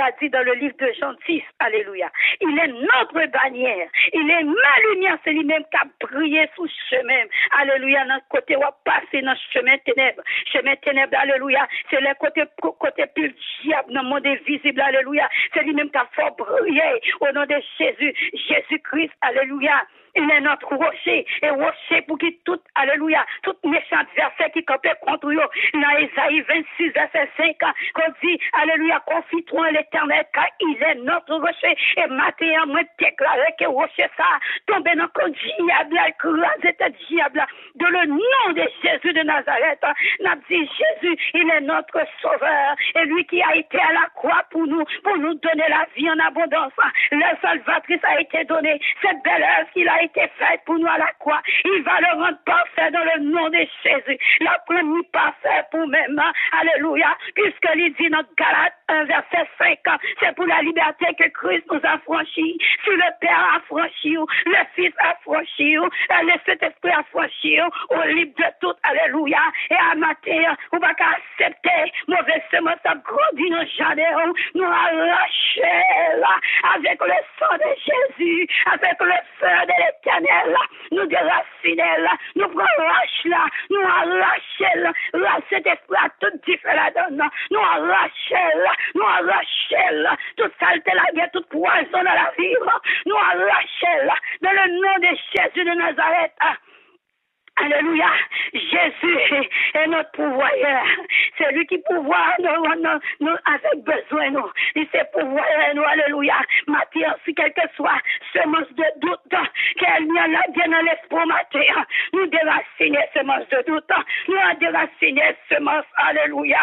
a dit dans le livre de Jean 6, alléluia. Il est notre bannière. Il est ma lumière. C'est lui-même qui a brillé sous le chemin. Alléluia. Dans le côté où on passe dans le chemin ténèbres. Chemin ténèbres, alléluia. C'est le côté plus diable dans le monde invisible, alléluia. C'est lui-même qui a fait briller au nom de Jésus. Jésus-Christ, alléluia. Il est notre rocher, et rocher pour qui tout, alléluia, tout méchant verset qui campait contre eux. Dans Isaïe 26, verset 5, qu'on dit, alléluia, confie-toi en l'éternel, car il est notre rocher. Et maintenant, moi, déclaré que rocher ça, tombe dans le diable, écrasé ce diable, de le nom de Jésus de Nazareth. N'a dit Jésus, il est notre sauveur, et lui qui a été à la croix pour nous donner la vie en abondance. La salvatrice a été donnée, cette belle œuvre qu'il a été faite pour nous à la croix. Il va le rendre parfait dans le nom de Jésus. La première parfait pour même. Alléluia. Puisqu'il dit dans Galates 1, verset 5, c'est pour la liberté que Christ nous a franchi. Si le Père a franchi, le Fils a franchi, le Saint-Esprit a franchi, au libre de tout. Alléluia. Et à matin, on va accepter mauvaise semence à grandir nos jardins. Nous arracher là avec le sang de Jésus, avec le feu de l'Éternel, nous déraciner là, nous prenons lâche là, nous arracher là, là cet esprit a tout différent la donne, nous arracher là, nous arracher là, toute saleté la guerre, toute poison dans la vie, nous arracher là, dans le nom de Jésus de Nazareth. Alléluia. Jésus est notre pourvoyeur. C'est lui qui pourvoit nous avec besoin. Nous. Il sait pourvoyer nous. Alléluia. Matin, si quel que soit semence de doute, qu'elle n'y a là bien dans l'esprit matin, nous déraciner semence de doute. Nous déraciner semence. Alléluia.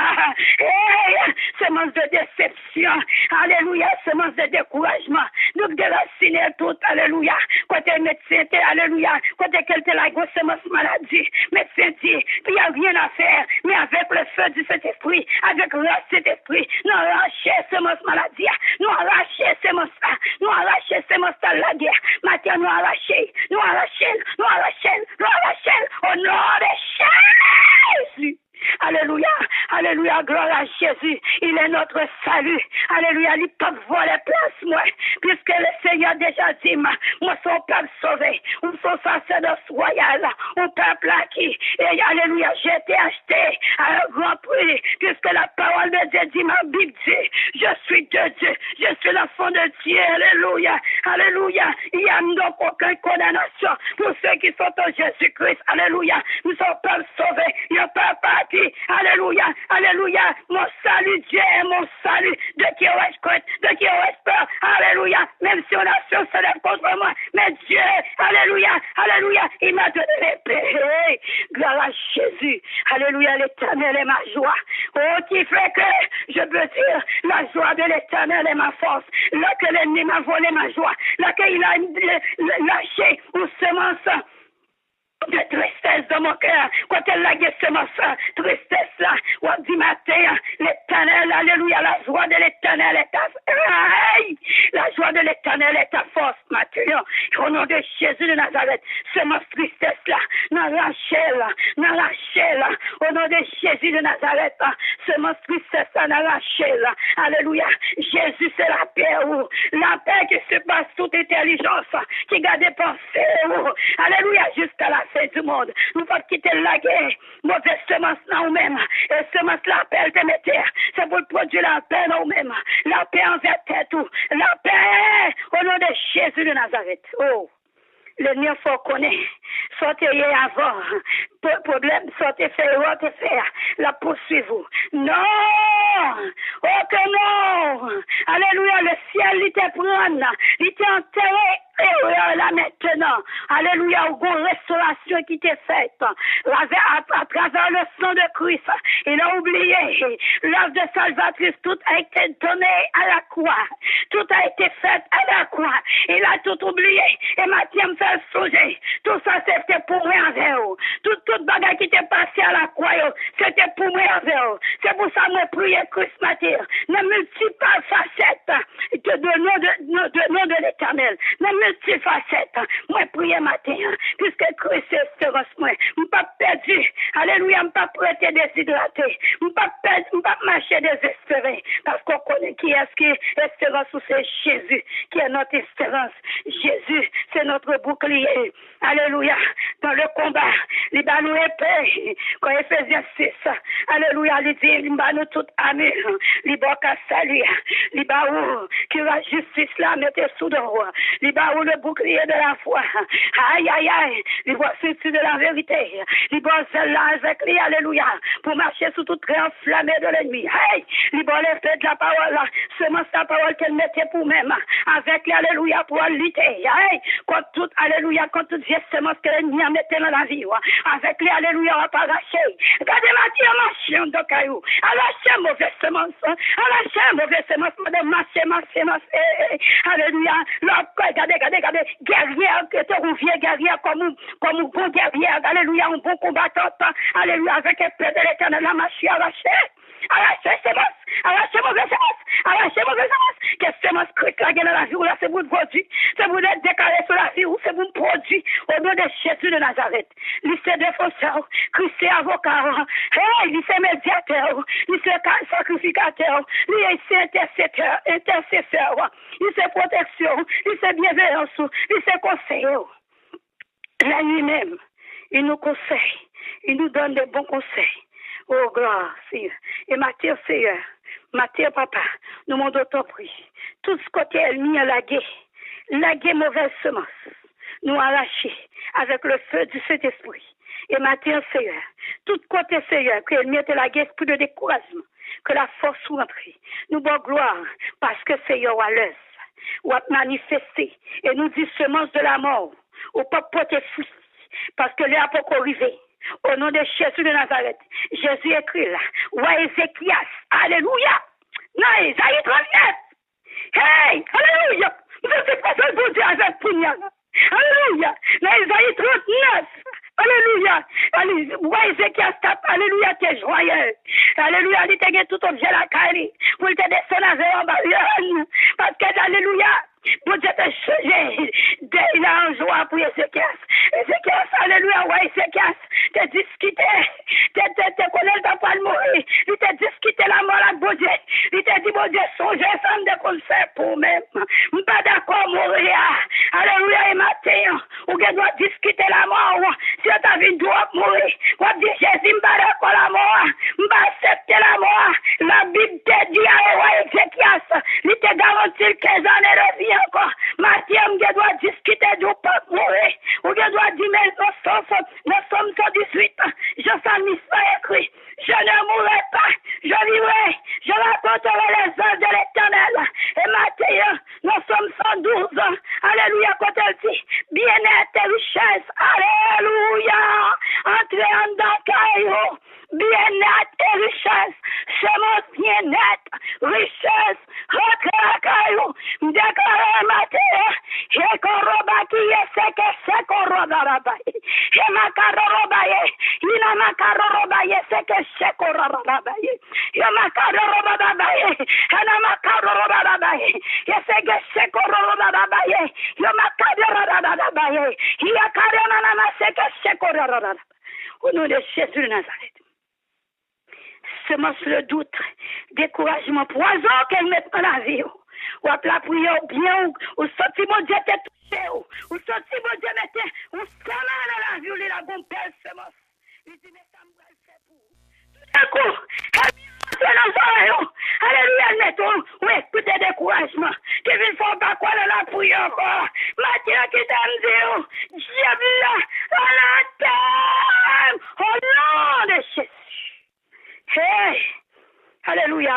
Semence de déception. Alléluia. Semence de découragement. Nous déraciner tout. Alléluia. Côté médecin, alléluia. Côté quelle est la grosse semence maladie, médecin dit, il n'y a rien à faire, mais avec le feu du Saint-Esprit, avec le Saint-Esprit, nous arrachons semence maladie, nous arrachons semence, nous arrachons semence la guerre, maintenant nous arrachons, nous arrachons, nous arrachons, nous arrachons, au nom de Jésus. Alléluia, alléluia, gloire à Jésus, il est notre salut, alléluia, il peut voler place, moi, puisque le Seigneur déjà dit, moi, son peuple sauvé, ou son sacerdoce royal, ou peuple acquis, et alléluia, j'ai été acheté à un grand prix, puisque la parole de Dieu dit, ma Bible dit, je suis de Dieu, je suis l'enfant de Dieu, alléluia, alléluia, il n'y a donc aucune condamnation pour ceux qui sont en Jésus-Christ, alléluia, nous sommes peuple sauvé, il n'y a pas acquis. Alléluia, alléluia, mon salut Dieu est mon salut, de qui aurais-je crainte, de qui aurais-je peur, alléluia, même si on a fait se lève contre moi, mais Dieu, alléluia, alléluia, il m'a donné l'épée, gloire à Jésus, alléluia, l'Éternel est ma joie, oh, qui fait que, je peux dire, la joie de l'Éternel est ma force, là que l'ennemi m'a volé ma joie, là qu'il a lâché aux semences de tristesse dans mon cœur, quand elle a gué semence, tristesse là, on dit matin, l'Éternel, alléluia, la joie de l'Éternel est ta la joie de l'Éternel est ta force, matin, au nom de Jésus de Nazareth, semence tristesse là, n'arrachez là, au nom de Jésus de Nazareth, semence tristesse là, n'arrachez là, alléluia, Jésus c'est la paix qui se passe toute intelligence, qui garde des pensées, alléluia, jusqu'à la fin du monde. Nous faut quitter la guerre. Mauvaise semence dans nous-mêmes. Et semence la paix de mes terres. C'est pour produire la paix dans nous-mêmes. La paix envers tout. La paix au nom de Jésus de Nazareth. Oh. L'ennemi faut connaître. Sortez avant. Problème, sortez faire. La poursuivez-vous. Non! Oh que non! Alléluia, le ciel, il te prend. Il t'est enterré. Et là maintenant, alléluia, une restauration qui t'est faite à travers le sang de Christ. Il a oublié l'œuvre de salvatrice, tout a été donné à la croix, tout a été fait à la croix. Il a tout oublié. Et Matthieu me fait songer. Tout ça c'était pour moi envers vous. Toute bagarre qui t'est passée à la croix, c'était pour moi envers vous. C'est pour ça que je prie Christ matin. Ne multiplie facettes de nom de l'Éternel. Multifacette, Moi, prier matin, puisque Christ est espérance, moi. Je ne pas perdu. Alléluia, je ne pas prêter déshydraté. Je ne pas perdre, je ne pas marcher désespéré. Parce qu'on connaît qui est-ce qui est espérance, c'est Jésus, qui est notre espérance. Jésus, c'est notre bouclier. Alléluia. Dans le combat, les ballons épais, quand Éphésiens 6, alléluia, il dit, il va nous tout amis, il va saluer, il va où, qui la justice là, mettez sous de roi, il va où le bouclier de la foi, aïe, aïe, aïe, il va sortir de la vérité, il va là avec lui, alléluia, pour marcher sous toute enflammé de l'ennemi, aïe, il va l'effet de la parole, semence la parole qu'elle mettait pour même, avec lui, alléluia, pour lutter, aïe, contre tout, alléluia, contre toute semence que l'ennemi a metté dans la vie, avec lui, alléluia, on va pas arracher, regardez Mathieu, marcher de caillou, arracher mauvaise semence, arracher mauvaise semence, madame, marcher, alléluia, regardez, guerrière, que tu reviens guerrière comme un bon guerrière, alléluia, un bon combattant, alléluia, avec un peu de l'éternel, la marche, arracher semence, arracher mauvaise semence, que semence critique là dans la vie, là, c'est pour le produit, c'est pour être déclaré sur la vie, c'est pour le produit, au nom de Jésus de Nazareth, lui c'est défenseur, Christ c'est avocat, lui c'est médiateur, lui c'est sacrificateur, lui c'est intercesseur, lui c'est protection, lui c'est bienveillance, lui c'est conseil. La nuit même, il nous conseille, il nous donne des bons conseils. Oh, gloire, Seigneur. Et Matthieu, Seigneur, Matthieu, papa, nous m'en d'autres pris. Tout ce côté, elle mis à la guerre mauvaise semence, nous arracher avec le feu du Saint-Esprit. Et Matthieu, Seigneur, tout côté, Seigneur, qu'elle mette la guerre pour de découragement, que la force soit entrée. Nous bon gloire, parce que Seigneur, à l'œuvre, ou à manifester, et nous dit semence de la mort, ou pas porter fruit, parce que l'air peut arriver. Au nom de Jésus de Nazareth, Jésus écrit là, ouais Ézéchias, alléluia, non, Isaïe 39, hey, alléluia, vous êtes pas seul pour dire avec Pugna, alléluia, non, Isaïe 39, alléluia, ouais Ézéchias tape, alléluia, t'es joyeux, alléluia, il t'a tout objet la caille, pour te descendre avec un barion, parce que, alléluia, pour Dieu te changer, il a un joie pour Ézéchias, alléluia, ouais Ézéchias, te discuter, te connaître ta pas mourir, il te discuter la mort avec bon Dieu, il te dit bon Dieu, songez ensemble de conseils pour même, pas d'accord mourir, alléluia, et matin, ou que doit discuter la mort, si ta vie doit mourir, on dit Jésus, pas d'accord la mort, pas accepter la mort, la Bible te dit à roi Ézéchias, il te garantit 15 années de vie encore, Matthieu, on doit discuter du pas mourir, on doit dire mais nous sommes 118, je s'amuse pas écrit, je ne mourrai pas, je vivrai, je raconterai les œuvres de l'Éternel. Et Matthieu, nous sommes 112, alléluia, quand elle dit, bien-être et richesse, alléluia, entrez en Dakaïo, bien-être et richesse, semence bien-être, richesse, rentrez en Caillou, déclarez Matthieu, et Koroba qui est ce que c'est Koroba, et Makarorobaye, il a Makarorobaye, c'est que c'est Korobaye, il a Makarorobaye, il a Makarorobaye, et c'est que c'est Korobaye, il a Makarorobaye, il a Karanana, c'est que c'est Korobaye. Au nom de Jésus de Nazareth. Semence le doute, découragement, poison qu'elle met dans la vie. Ou à la prière bien, ou sorti mon Dieu t'est touché, ou sorti mon Dieu mettait, ou s'en dans la vie, ou la bonne belle semence. Il dit, mais ça me va le faire pour. Tout d'un coup, elle vient dans l'oreille, alléluia, mettons, oui, écoutez découragement, qui vient faire pas quoi dans la prière encore. Matthieu qui t'a dit, diable là, à la terre, au nom de Jésus. Hey, alléluia,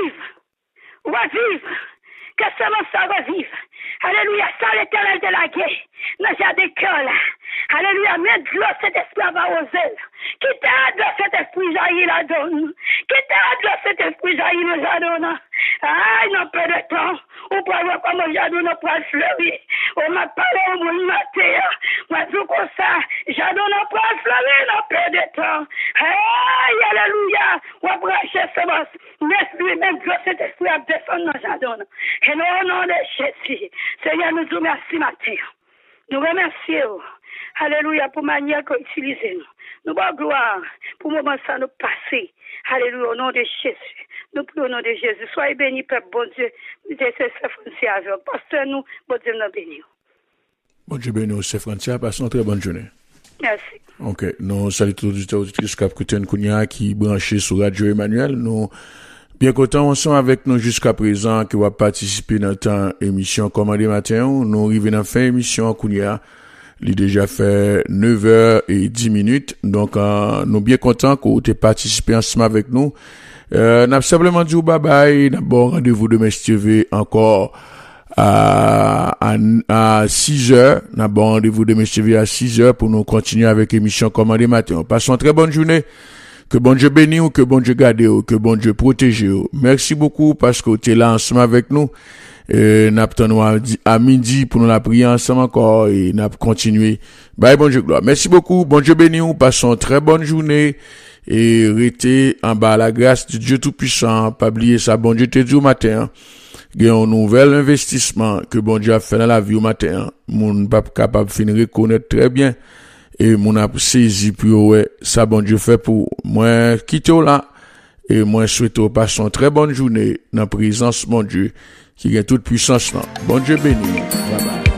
revive, que semence ça revive. Alléluia, ça l'éternel de la guerre, n'a jamais de cœur là. Alléluia, mets de l'eau cet esprit va aux ailes. Qui t'a de cet esprit jaillit la donne. Qui t'a de cet esprit jaillit la donne. Ah, non, peu de temps. Ou pas voir comment j'adore nos poils fleuris. On m'a parlé au monde matin. Moi, tout comme ça, j'adore nos poils fleuris, non, peu de temps. Aïe, alléluia. On va brancher semence. Laisse lui-même que cet esprit a descendu dans j'adore. Et non, au nom de Jésus. Seigneur, nous vous remercions matin. Nous remercions. Alléluia pour la manière qu'on utilise nous. Nous avons gloire pour le moment ça nous passer. Alléluia au nom de Jésus. Nous prions au nom de Jésus. Soyez bénis, Père, bon Dieu. C'est Français avec. Pasteur, nous, bon Dieu, nous bénissons. Bon Dieu béni, c'est Français. Passons une très bonne journée. Merci. Ok, nous saluons tous les auditeurs auditrices qui branchés sur Radio Emmanuel. Nous bien contents ensemble avec nous jusqu'à présent qui va participer dans notre émission Commandé matin. Nous arrivons dans la fin émission Kounia. Il a déjà fait 9h10. Donc nous bien contents que vous ayez participé ensemble avec nous. N'a simplement dit bye bye, n'a bon rendez-vous demain si tu veux encore à 6h, n'a bon rendez-vous demain si tu veux à 6h pour nous continuer avec l'émission Commandé matin. Passons une très bonne journée. Que bon Dieu bénisse ou que bon Dieu garde ou que bon Dieu protège ou. Merci beaucoup parce que tu es là ensemble avec nous. N'attendons à midi pour nous la prier ensemble encore et n'a continuer. Bye bon Dieu gloire. Merci beaucoup. Bon Dieu bénisse ou passons une très bonne journée et restez en bas à la grâce de Dieu Tout-Puissant. Pas oublier ça. Bon Dieu te dit au matin. Il y a un nouvel investissement que bon Dieu a fait dans la vie au matin. Mon pas capable de finir reconnaître très bien. Et mon a saisi pour ouais, ça bon Dieu fait pour moi quitter là et moi souhaite passer une très bonne journée dans la présence mon Dieu qui a toute puissance là. Bon Dieu béni.